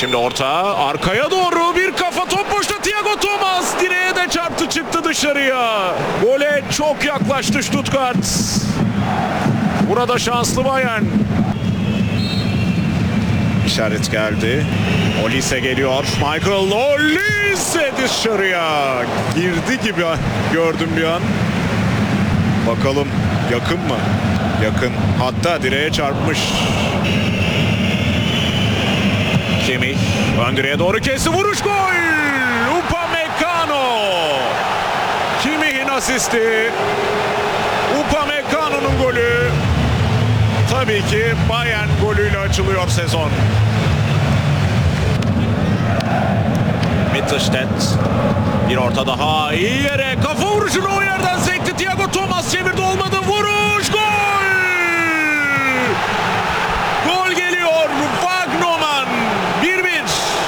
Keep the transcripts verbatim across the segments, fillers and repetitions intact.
Şimdi orta arkaya doğru bir kafa, top boşta, Thiago Thomas direğe de çarptı, çıktı dışarıya. Gole çok yaklaştı Stuttgart. Burada şanslı Bayern. İşaret geldi. Olise geliyor. Michael Olise dışarıya. Girdi gibi gördüm bir an. Bakalım yakın mı? Yakın. Hatta direğe çarpmış. Kimmich ön direğe doğru kesti. Vuruş, gol! Upamecano. Kimmich'in asisti. Upamecano'nun golü. Tabii ki Bayern golüyle açılıyor sezon. Mittelstädt. Bir orta daha. İyi yere. Kafa vuruşunu o yerden sekti. Thiago Thomas çevirdi, olmadı. Vuruş, gol! Gol geliyor. Wagnermann. bir bir.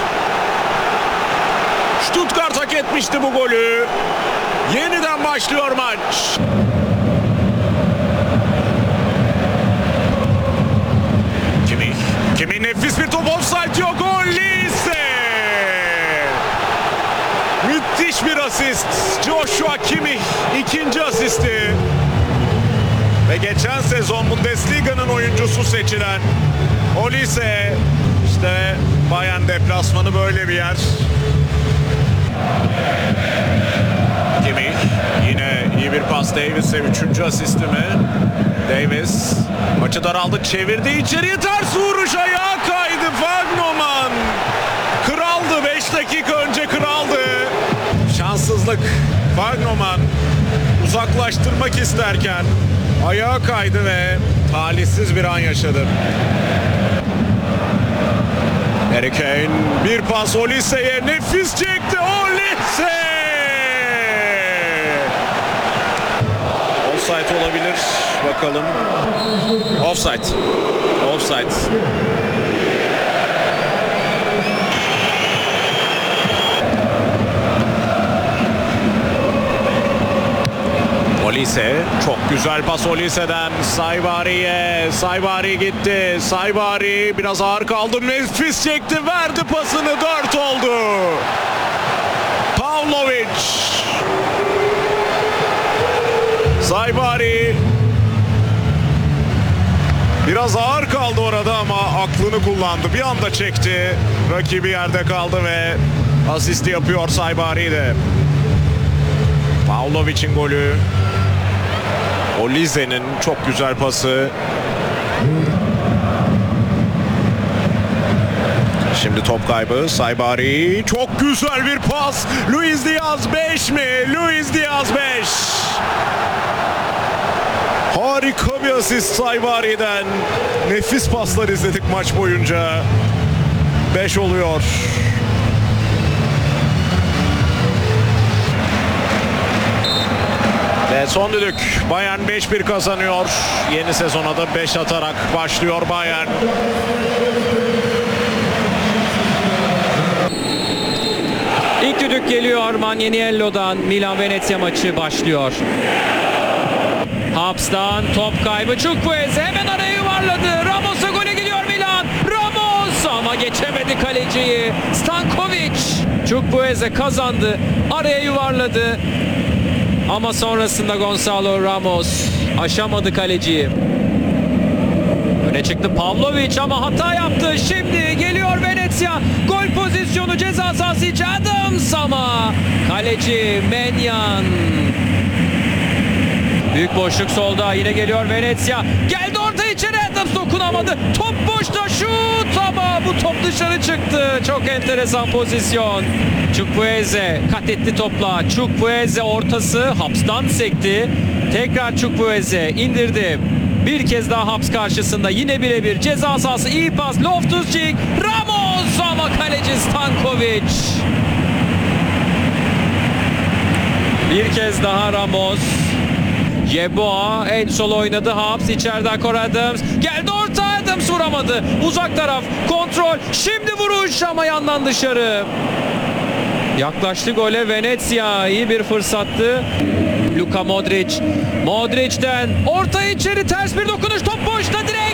Stuttgart hak etmişti bu golü. Yeniden başlıyor maç. Kimmich. Kimmich nefis bir top, offside yok. Olise. Müthiş bir asist. Joshua Kimmich ikinci asisti. Ve geçen sezon Bundesliga'nın oyuncusu seçilen Olise. İşte Bayern deplasmanı böyle bir yer. Kimmich yine iyi bir pas Davis'e, üçüncü asisti mi? Davis maçı daraldı, çevirdi içeriye, ters vuruş, ayağa kaydı. Wagnermann kraldı, beş dakika önce kraldı. Şanssızlık. Wagnermann uzaklaştırmak isterken ayağa kaydı ve talihsiz bir an yaşadı. Harry Kane bir pas Olise'ye, nefis çekti Olise. Offside olabilir, bakalım. Offside. Offside. Olise, çok güzel pas Olise'den Saibari'ye. Saibari gitti. Saibari biraz ağır kaldı. Nefis çekti, verdi pasını, dört oldu. Pavlovic. Saibari biraz ağır kaldı orada ama aklını kullandı. Bir anda çekti. Rakibi yerde kaldı ve asisti yapıyor Saibari de. Pavlovic'in golü. Olise'nin çok güzel pası. Şimdi top kaybı. Saibari, çok güzel bir pas. Luis Diaz beş mi? Luis Diaz beş. Harika bir asist Saibari'den. Nefis paslar izledik maç boyunca. beş oluyor. Ve son düdük. Bayern beş bir kazanıyor. Yeni sezona da beş atarak başlıyor Bayern. İlk düdük geliyor Manieniello'dan. Milan-Venezia maçı başlıyor. Haps'tan top kaybı. Chukwueze hemen araya yuvarladı. Ramos'a gole gidiyor Milan. Ramos ama geçemedi kaleciyi. Stankovic. Chukwueze kazandı. Araya yuvarladı. Ama sonrasında Gonzalo Ramos aşamadı kaleciyi. Öne çıktı Pavlovic ama hata yaptı. Şimdi geliyor Venezia. Gol pozisyonu ceza sahası içi, Adams ama kaleci Menyan. Büyük boşluk solda, yine geliyor Venezia. Geldi orta içeri, Adams dokunamadı. Top boşta, şut ama bu top dışarı çıktı. Çok enteresan pozisyon. Chukwueze kat etti topla. Chukwueze ortası Haps'tan sekti. Tekrar Chukwueze indirdi. Bir kez daha Haps karşısında, yine birebir ceza sahası, iyi pas Loftus-Cheek, Ramos ama kaleci Stankovic. Bir kez daha Ramos. Yeboah en sol oynadı. Haps içeriden Cole Adams. Geldi orta, Adams vuramadı. Uzak taraf kontrol. Şimdi vuruş ama yandan dışarı. Yaklaştı gole Venezia. İyi bir fırsattı. Luka Modric. Modric'ten orta içeri, ters bir dokunuş, top boşta.